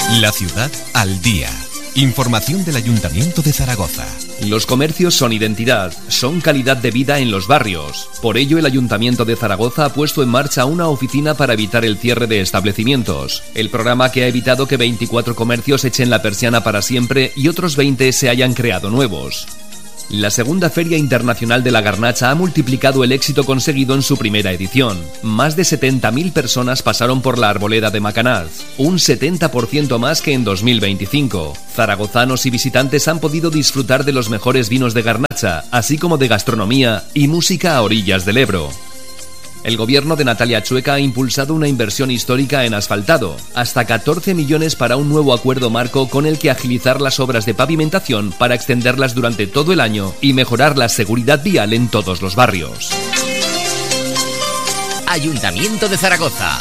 La ciudad al día. Información del Ayuntamiento de Zaragoza. Los comercios son identidad, son calidad de vida en los barrios. Por ello, el Ayuntamiento de Zaragoza ha puesto en marcha una oficina para evitar el cierre de establecimientos. El programa que ha evitado que 24 comercios echen la persiana para siempre y otros 20 se hayan creado nuevos. La segunda Feria Internacional de la Garnacha ha multiplicado el éxito conseguido en su primera edición. Más de 70.000 personas pasaron por la Arboleda de Macanaz, un 70% más que en 2025. Zaragozanos y visitantes han podido disfrutar de los mejores vinos de Garnacha, así como de gastronomía y música a orillas del Ebro. El gobierno de Natalia Chueca ha impulsado una inversión histórica en asfaltado, hasta 14 millones para un nuevo acuerdo marco con el que agilizar las obras de pavimentación para extenderlas durante todo el año y mejorar la seguridad vial en todos los barrios. Ayuntamiento de Zaragoza.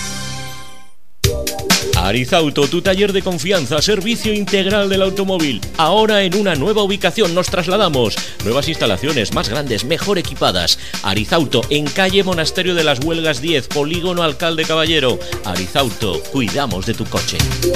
Arizauto, tu taller de confianza, servicio integral del automóvil. Ahora en una nueva ubicación nos trasladamos. Nuevas instalaciones, más grandes, mejor equipadas. Arizauto, en calle Monasterio de las Huelgas 10, Polígono Alcalde Caballero. Arizauto, cuidamos de tu coche.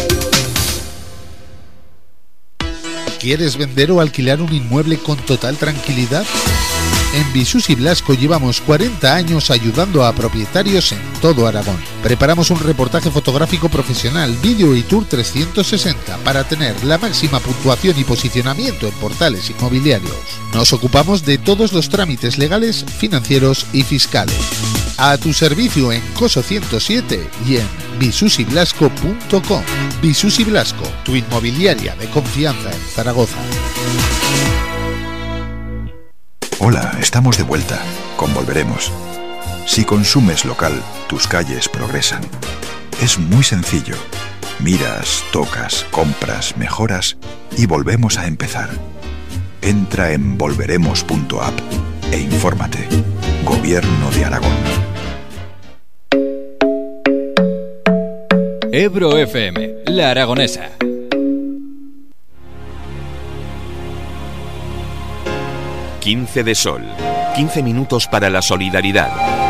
¿Quieres vender o alquilar un inmueble con total tranquilidad? En Visus y Blasco llevamos 40 años ayudando a propietarios en todo Aragón. Preparamos un reportaje fotográfico profesional, vídeo y tour 360 para tener la máxima puntuación y posicionamiento en portales inmobiliarios. Nos ocupamos de todos los trámites legales, financieros y fiscales. A tu servicio en Coso 107 y en visusyblasco.com. Visus y Blasco, tu inmobiliaria de confianza en Zaragoza. Hola, estamos de vuelta. Con Volveremos. Si consumes local, tus calles progresan. Es muy sencillo. Miras, tocas, compras, mejoras y volvemos a empezar. Entra en volveremos.app e infórmate. Gobierno de Aragón. Ebro FM, La Aragonesa. 15 de sol. 15 minutos para la solidaridad.